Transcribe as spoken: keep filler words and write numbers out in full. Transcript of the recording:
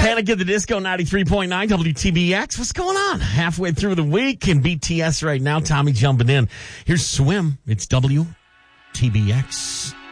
Panic at the Disco, ninety-three point nine W T B X. What's going on? Halfway through the week in B T S right now. Tommy jumping in. Here's Swim. It's W T B X.